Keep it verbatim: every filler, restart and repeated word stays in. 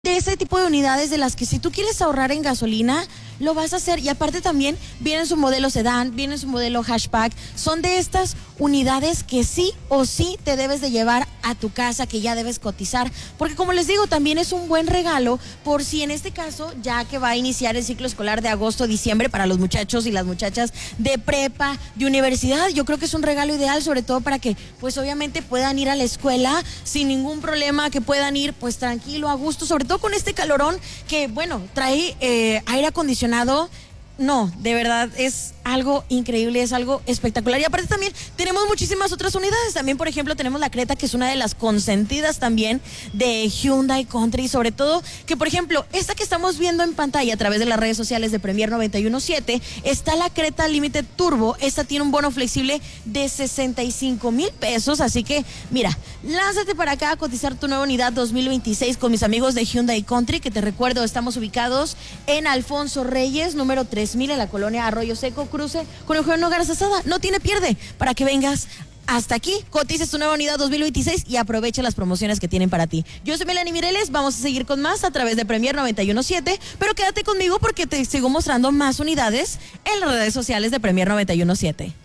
de ese tipo de unidades de las que si tú quieres ahorrar en gasolina, lo vas a hacer. Y aparte también viene su modelo sedán, viene su modelo hatchback. Son de estas unidades que sí o sí te debes de llevar a tu casa, que ya debes cotizar. Porque como les digo, también es un buen regalo por si en este caso, ya que va a iniciar el ciclo escolar de agosto a diciembre para los muchachos y las muchachas de prepa, de universidad, yo creo que es un regalo ideal, sobre todo para que pues obviamente puedan ir a la escuela sin ningún problema, que puedan ir pues tranquilo, a gusto, sobre todo con este calorón que, bueno, trae eh, aire acondicionado. No, de verdad es algo increíble, es algo espectacular. Y aparte también tenemos muchísimas otras unidades. También, por ejemplo, tenemos la Creta, que es una de las consentidas también de Hyundai Country. Sobre todo que, por ejemplo, esta que estamos viendo en pantalla a través de las redes sociales de Premier noventa y uno punto siete, está la Creta Limited Turbo. Esta tiene un bono flexible de sesenta y cinco mil pesos. Así que, mira, lánzate para acá a cotizar tu nueva unidad dos mil veintiséis con mis amigos de Hyundai Country, que te recuerdo, estamos ubicados en Alfonso Reyes, número tres mil, en la colonia Arroyo Seco, cruce con Eugenio Garzazada. No tiene pierde para que vengas hasta aquí, cotices tu nueva unidad dos mil veintiséis y aprovecha las promociones que tienen para ti. Yo soy Melanie Mireles, vamos a seguir con más a través de Premier noventa y uno punto siete, pero quédate conmigo porque te sigo mostrando más unidades en las redes sociales de Premier noventa y uno punto siete.